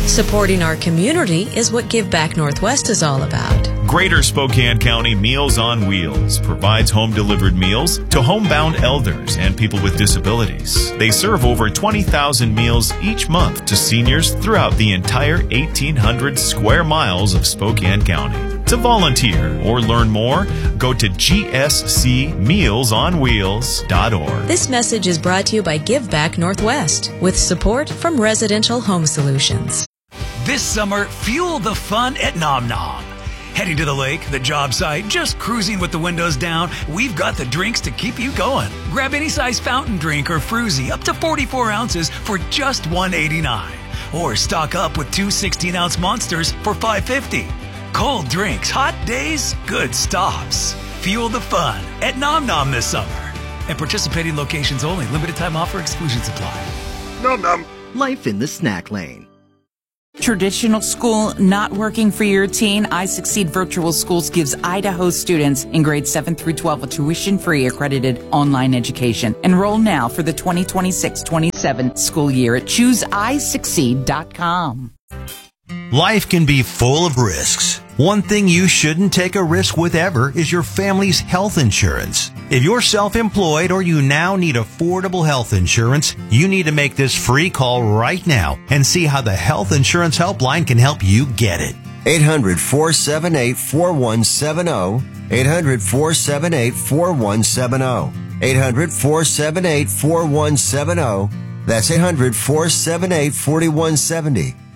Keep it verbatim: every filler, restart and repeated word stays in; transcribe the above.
Supporting our community is what Give Back Northwest is all about. Greater Spokane County Meals on Wheels provides home-delivered meals to homebound elders and people with disabilities. They serve over twenty thousand meals each month to seniors throughout the entire eighteen hundred square miles of Spokane County. To volunteer or learn more, go to g s c meals on wheels dot org. This message is brought to you by Give Back Northwest with support from Residential Home Solutions. This summer, fuel the fun at Nom Nom. Heading to the lake, the job site, just cruising with the windows down, we've got the drinks to keep you going. Grab any size fountain drink or fruzy up to forty-four ounces for just one eighty-nine. Or stock up with two sixteen-ounce monsters for five fifty. Cold drinks, hot days, good stops. Fuel the fun at Nom Nom this summer. And participating locations only. Limited time offer, exclusions apply. Nom Nom. Life in the snack lane. Traditional school not working for your teen? I Succeed Virtual Schools gives Idaho students in grades seven through twelve a tuition-free accredited online education. Enroll now for the twenty twenty-six twenty-seven school year at choose i succeed dot com. Life can be full of risks. One thing you shouldn't take a risk with ever is your family's health insurance. If you're self-employed or you now need affordable health insurance, you need to make this free call right now and see how the Health Insurance Helpline can help you get it. eight hundred, four seven eight, four one seven zero. eight hundred, four seven eight, four one seven zero. eight hundred, four seven eight, four one seven zero. That's eight hundred, four seven eight, four one seven zero.